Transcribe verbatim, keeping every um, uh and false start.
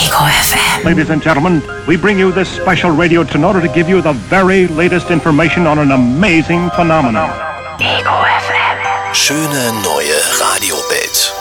Ego F M. Ladies and gentlemen, we bring you this special radio in order to give you the very latest information on an amazing phenomenon. Ego F M. Schöne neue Radiowelt.